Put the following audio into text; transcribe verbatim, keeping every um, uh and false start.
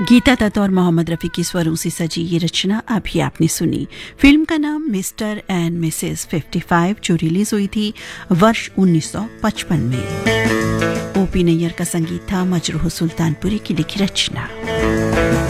गीता दत्त और मोहम्मद रफ़ी की स्वरों से सजी ये रचना अभी आपने सुनी। फिल्म का नाम मिस्टर एंड मिसेस पचपन, जो रिलीज हुई थी वर्ष उन्नीस सौ पचपन में। ओपी नैयर का संगीत था, मजरूह सुल्तानपुरी की लिखी रचना।